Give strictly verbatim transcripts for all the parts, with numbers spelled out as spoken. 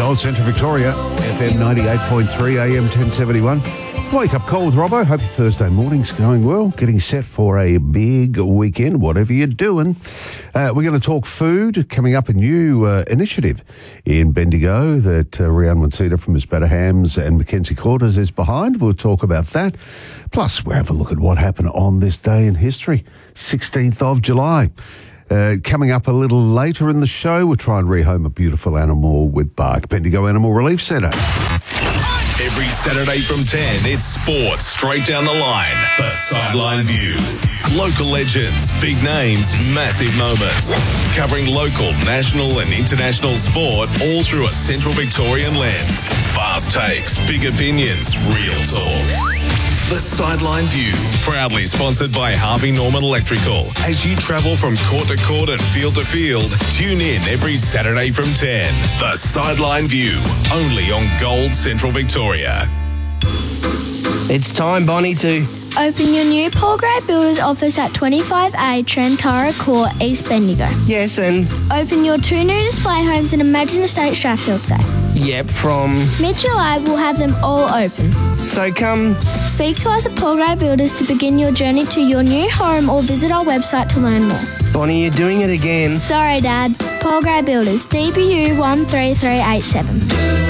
Gold Central Victoria, F M ninety-eight point three, A M ten seventy-one. It's the Wake Up Call with Robbo. Hope your Thursday morning's going well. Getting set for a big weekend, whatever you're doing. Uh, we're going to talk food. Coming up, a new uh, initiative in Bendigo that uh, Rianne Wansita from Miss Better Hams and Mackenzie Quarters is behind. We'll talk about that. Plus, we'll have a look at what happened on this day in history, sixteenth of July. Uh, coming up a little later in the show, we'll try and rehome a beautiful animal with Bark. Bendigo Animal Relief Centre. Every Saturday from ten, it's sports straight down the line. The Sideline View. Local legends, big names, massive moments. Covering local, national and international sport all through a Central Victorian lens. Fast takes, big opinions, real talk. The Sideline View, proudly sponsored by Harvey Norman Electrical. As you travel from court to court and field to field, tune in every Saturday from ten. The Sideline View, only on Gold Central Victoria. It's time, Bonnie, to open your new Paul Gray Builders office at twenty-five A Trentara Court, East Bendigo. yes and Open your two new display homes in Imagine Estate Strathfield Say. yep from. Mid-July, we'll have them all open. So come. Speak to us at Paul Gray Builders to begin your journey to your new home or visit our website to learn more. Bonnie, you're doing it again. Sorry, Dad. Paul Gray Builders, D B U one three three eight seven.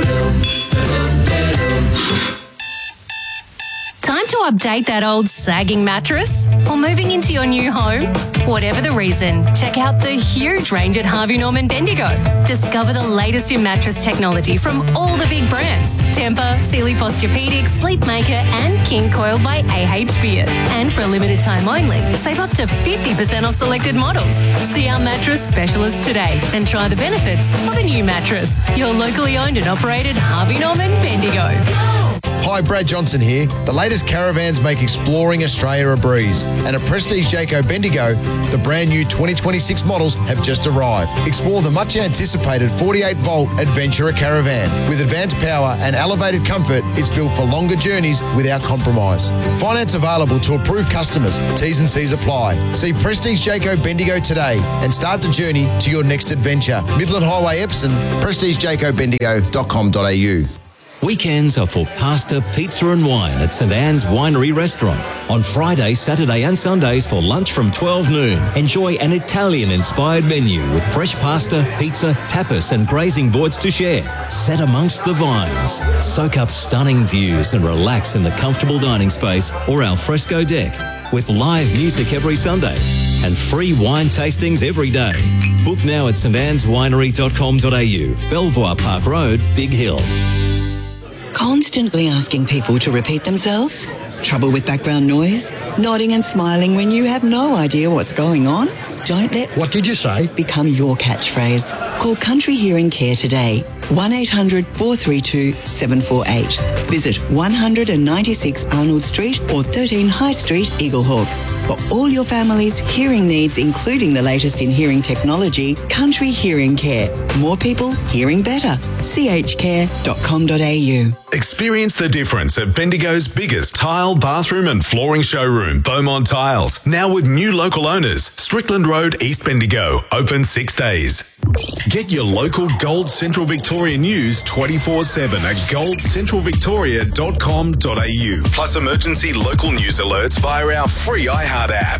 Time to update that old sagging mattress? Or moving into your new home? Whatever the reason, check out the huge range at Harvey Norman Bendigo. Discover the latest in mattress technology from all the big brands. Tempur, Sealy Posturepedic, Sleepmaker and King Coil by A H Beard. And for a limited time only, save up to fifty percent off selected models. See our mattress specialist today and try the benefits of a new mattress. Your locally owned and operated Harvey Norman Bendigo. Hi, Brad Johnson here. The latest caravans make exploring Australia a breeze. And at Prestige Jayco Bendigo, the brand new twenty twenty-six models have just arrived. Explore the much anticipated forty-eight volt Adventurer Caravan. With advanced power and elevated comfort, it's built for longer journeys without compromise. Finance available to approved customers. T's and C's apply. See Prestige Jayco Bendigo today and start the journey to your next adventure. Midland Highway, Epsom, prestige jayco bendigo dot com dot a u. Weekends are for pasta, pizza and wine at St Anne's Winery Restaurant. On Friday, Saturday and Sundays for lunch from twelve noon. Enjoy an Italian-inspired menu with fresh pasta, pizza, tapas and grazing boards to share. Set amongst the vines. Soak up stunning views and relax in the comfortable dining space or al fresco deck. With live music every Sunday and free wine tastings every day. Book now at st annes winery dot com dot a u. Belvoir Park Road, Big Hill. Constantly asking people to repeat themselves? Trouble with background noise? Nodding and smiling when you have no idea what's going on? Don't let What did you say? become your catchphrase. Call Country Hearing Care today. one eight hundred four three two seven four eight. Visit one ninety-six Arnold Street or thirteen High Street, Eaglehawk. For all your family's hearing needs, including the latest in hearing technology, Country Hearing Care. More people hearing better. c h care dot com dot a u. Experience the difference at Bendigo's biggest tile, bathroom and flooring showroom, Beaumont Tiles. Now with new local owners, Strickland Road, East Bendigo. Open six days. Get your local Gold Central Victoria news twenty-four seven at gold central victoria dot com dot a u. Plus emergency local news alerts via our free iHeart app.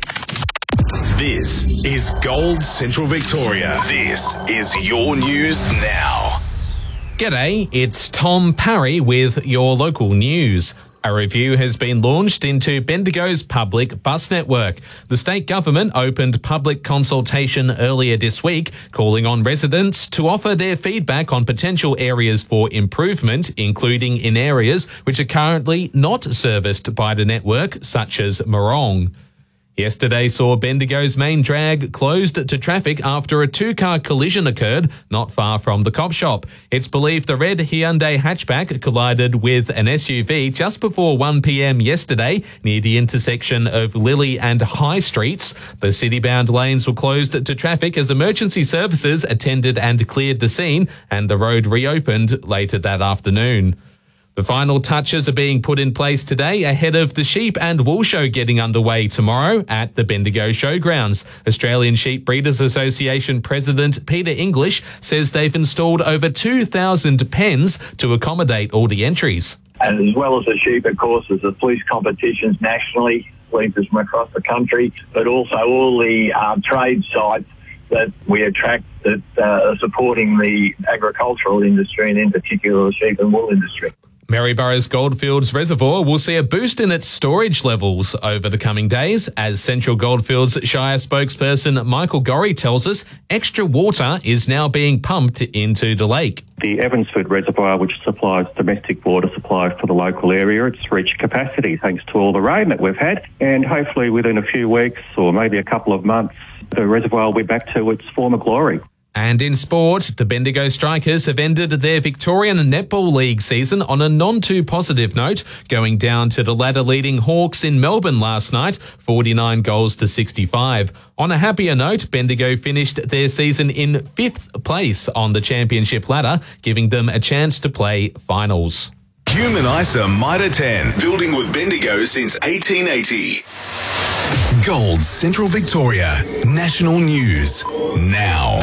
This is Gold Central Victoria. This is your news now. G'day, it's Tom Parry with your local news. A review has been launched into Bendigo's public bus network. The state government opened public consultation earlier this week, calling on residents to offer their feedback on potential areas for improvement, including in areas which are currently not serviced by the network, such as Morong. Yesterday saw Bendigo's main drag closed to traffic after a two-car collision occurred not far from the cop shop. It's believed a red Hyundai hatchback collided with an S U V just before one p m yesterday near the intersection of Lily and High Streets. The city-bound lanes were closed to traffic as emergency services attended and cleared the scene, and the road reopened later that afternoon. The final touches are being put in place today ahead of the Sheep and Wool Show getting underway tomorrow at the Bendigo Showgrounds. Australian Sheep Breeders Association President Peter English says they've installed over two thousand pens to accommodate all the entries. And as well as the sheep, of course, there's the fleece competitions nationally, fleeces from across the country, but also all the uh, trade sites that we attract that uh, are supporting the agricultural industry and in particular the sheep and wool industry. Maryborough's Goldfields Reservoir will see a boost in its storage levels over the coming days. As Central Goldfields Shire spokesperson Michael Gorry tells us, extra water is now being pumped into the lake. The Evansford Reservoir, which supplies domestic water supply for the local area, it's reached capacity thanks to all the rain that we've had. And hopefully within a few weeks or maybe a couple of months, the reservoir will be back to its former glory. And in sport, the Bendigo Strikers have ended their Victorian Netball League season on a non-too-positive note, going down to the ladder-leading Hawks in Melbourne last night, forty-nine goals to sixty-five. On a happier note, Bendigo finished their season in fifth place on the championship ladder, giving them a chance to play finals. Hume and Isa Mitre ten, building with Bendigo since eighteen eighty. Gold Central Victoria, National News, now.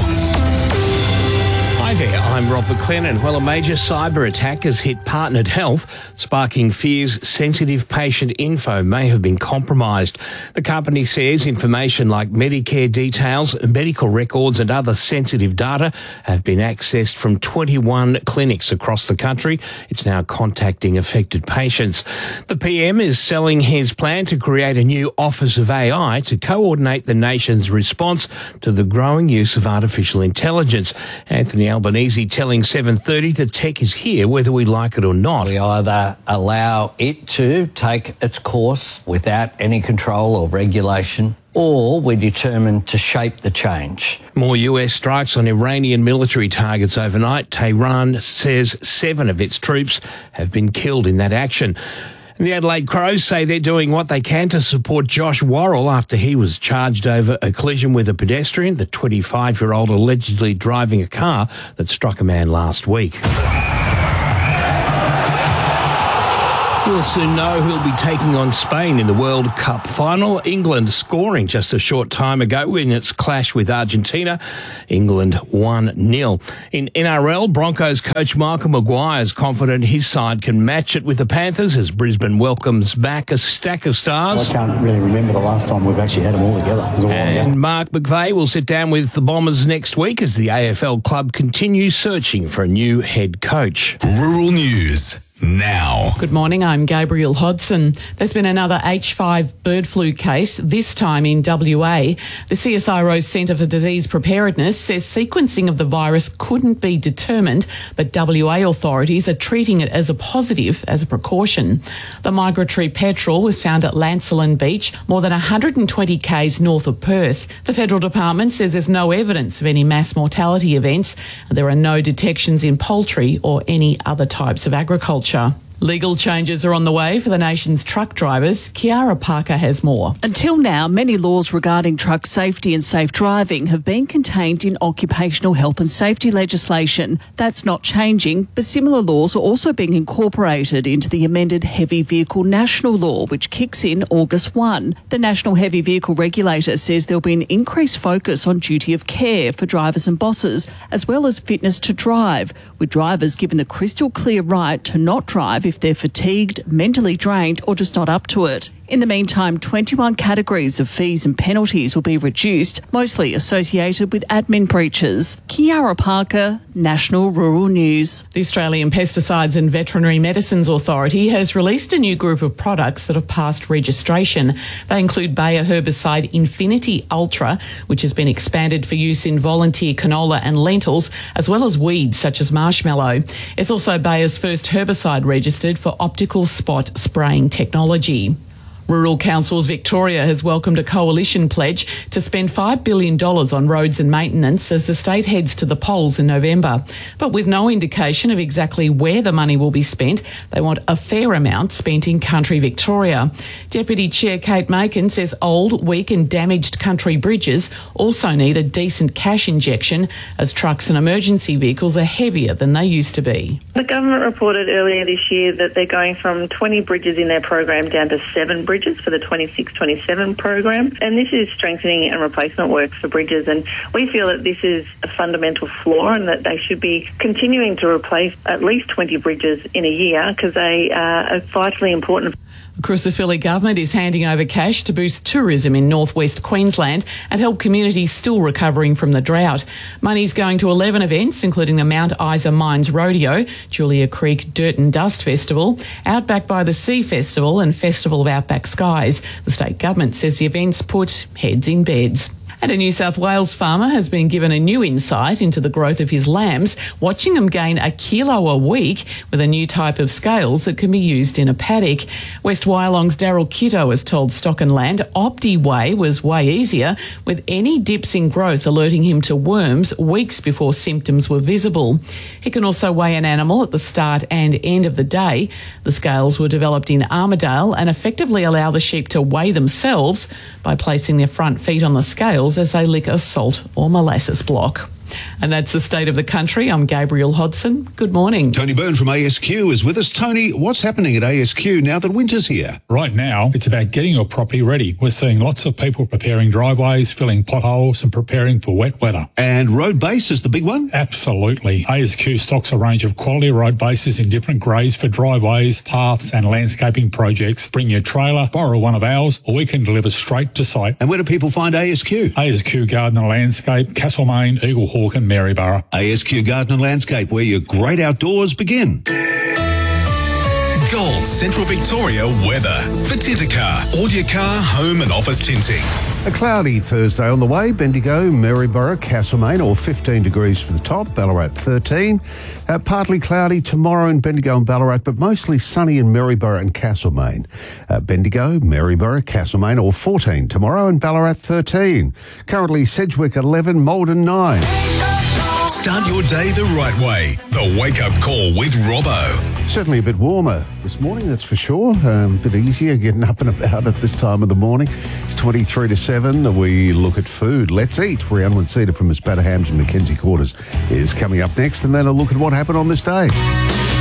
Hi there, I'm Rob McLennan. Well, a major cyber attack has hit Partnered Health, sparking fears sensitive patient info may have been compromised. The company says information like Medicare details, medical records and other sensitive data have been accessed from twenty-one clinics across the country. It's now contacting affected patients. The P M is selling his plan to create a new Office of A I to coordinate the nation's response to the growing use of artificial intelligence. Anthony Albanese telling seven thirty that tech is here whether we like it or not. We either allow it to take its course without any control or regulation, or we're determined to shape the change. More U S strikes on Iranian military targets overnight. Tehran says seven of its troops have been killed in that action. And the Adelaide Crows say they're doing what they can to support Josh Worrell after he was charged over a collision with a pedestrian, the twenty-five-year-old allegedly driving a car that struck a man last week. We'll soon know who'll be taking on Spain in the World Cup final. England scoring just a short time ago in its clash with Argentina. England one nil. In N R L, Broncos coach Michael Maguire is confident his side can match it with the Panthers as Brisbane welcomes back a stack of stars. I can't really remember the last time we've actually had them all together. All and Mark McVeigh will sit down with the Bombers next week as the A F L club continues searching for a new head coach. Rural News now. Good morning, I'm Gabriel Hodson. There's been another H five bird flu case, this time in W A. The C S I R O Centre for Disease Preparedness says sequencing of the virus couldn't be determined, but W A authorities are treating it as a positive as a precaution. The migratory petrel was found at Lancelin Beach, more than one hundred twenty kays north of Perth. The federal department says there's no evidence of any mass mortality events, and there are no detections in poultry or any other types of agriculture. Legal changes are on the way for the nation's truck drivers. Kiara Parker has more. Until now, many laws regarding truck safety and safe driving have been contained in occupational health and safety legislation. That's not changing, but similar laws are also being incorporated into the amended Heavy Vehicle National Law, which kicks in August first. The National Heavy Vehicle Regulator says there'll be an increased focus on duty of care for drivers and bosses, as well as fitness to drive, with drivers given the crystal clear right to not drive if they're fatigued, mentally drained or just not up to it. In the meantime, twenty-one categories of fees and penalties will be reduced, mostly associated with admin breaches. Kiara Parker, National Rural News. The Australian Pesticides and Veterinary Medicines Authority has released a new group of products that have passed registration. They include Bayer herbicide Infinity Ultra, which has been expanded for use in volunteer canola and lentils, as well as weeds such as marshmallow. It's also Bayer's first herbicide registered for optical spot spraying technology. Rural Councils Victoria has welcomed a coalition pledge to spend five billion dollars on roads and maintenance as the state heads to the polls in November. But with no indication of exactly where the money will be spent, they want a fair amount spent in country Victoria. Deputy Chair Kate Makin says old, weak and damaged country bridges also need a decent cash injection as trucks and emergency vehicles are heavier than they used to be. The government reported earlier this year that they're going from twenty bridges in their program down to seven bridges for the twenty-six twenty-seven program, and this is strengthening and replacement works for bridges, and we feel that this is a fundamental flaw and that they should be continuing to replace at least twenty bridges in a year because they are vitally important. The Crucifili government is handing over cash to boost tourism in northwest Queensland and help communities still recovering from the drought. Money's going to eleven events, including the Mount Isa Mines Rodeo, Julia Creek Dirt and Dust Festival, Outback by the Sea Festival and Festival of Outback Skies. The state government says the events put heads in beds. And a New South Wales farmer has been given a new insight into the growth of his lambs, watching them gain a kilo a week with a new type of scales that can be used in a paddock. West Wyalong's Daryl Kitto has told Stock and Land OptiWay was way easier, with any dips in growth alerting him to worms weeks before symptoms were visible. He can also weigh an animal at the start and end of the day. The scales were developed in Armidale and effectively allow the sheep to weigh themselves by placing their front feet on the scales as they lick a salt or molasses block. And that's the state of the country. I'm Gabriel Hodson. Good morning. Tony Byrne from A S Q is with us. Tony, what's happening at A S Q now that winter's here? Right now, it's about getting your property ready. We're seeing lots of people preparing driveways, filling potholes and preparing for wet weather. And road base is the big one? Absolutely. A S Q stocks a range of quality road bases in different grades for driveways, paths and landscaping projects. Bring your trailer, borrow one of ours, or we can deliver straight to site. And where do people find A S Q? A S Q Garden and Landscape, Castlemaine, Eagle Hawk and Maryborough. A S Q Garden and Landscape, where your great outdoors begin. Gold Central Victoria weather for Tintercar. All your car, home and office tinting. A cloudy Thursday on the way. Bendigo, Maryborough, Castlemaine, all fifteen degrees for the top. Ballarat thirteen. Uh, partly cloudy tomorrow in Bendigo and Ballarat, but mostly sunny in Maryborough and Castlemaine. Uh, Bendigo, Maryborough, Castlemaine, all fourteen tomorrow and Ballarat thirteen. Currently Sedgwick eleven, Maldon nine. Start your day the right way. The Wake Up Call with Robbo. Certainly a bit warmer this morning, that's for sure. Um, a bit easier getting up and about at this time of the morning. It's twenty-three to seven. We look at food. Let's eat. Rhiannon Winsita from Espada Hams and Mackenzie Quarters is coming up next, and then a look at what happened on this day.